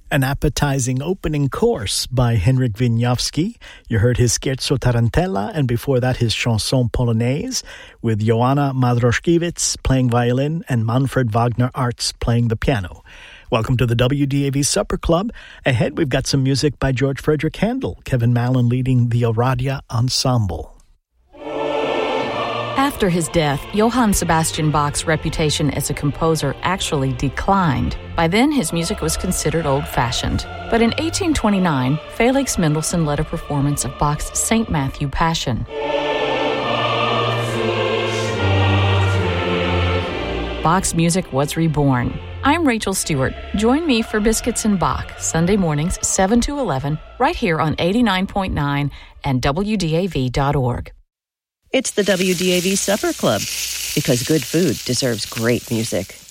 An appetizing opening course by Henryk Wieniawski. You heard his Scherzo Tarantella, and before that his Chanson Polonaise, with Joanna Madroszkiewicz playing violin and Manfred Wagner Arts playing the piano. Welcome to the WDAV Supper Club. Ahead, we've got some music by George Frederick Handel, Kevin Mallon leading the Oradea Ensemble. After his death, Johann Sebastian Bach's reputation as a composer actually declined. By then, his music was considered old-fashioned. But in 1829, Felix Mendelssohn led a performance of Bach's St. Matthew Passion. Bach's music was reborn. I'm Rachel Stewart. Join me for Biscuits and Bach, Sunday mornings 7 to 11, right here on 89.9 and WDAV.org. It's the WDAV Supper Club, because good food deserves great music.